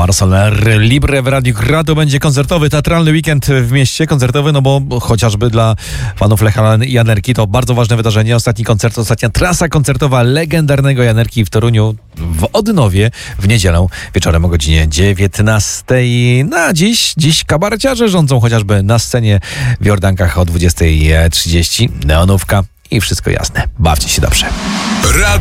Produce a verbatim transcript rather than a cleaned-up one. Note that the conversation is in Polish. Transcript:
Marsoler Libre w Radiu Gradu będzie koncertowy, teatralny weekend w mieście. Koncertowy, no bo chociażby dla fanów Lecha Janerki to bardzo ważne wydarzenie. Ostatni koncert, ostatnia trasa koncertowa legendarnego Janerki w Toruniu, w Odynowie w niedzielę wieczorem o godzinie dziewiętnastej. Na dziś, dziś kabareciarze rządzą chociażby na scenie w Jordankach o dwudziestej trzydzieści. Neonówka i wszystko jasne. Bawcie się dobrze.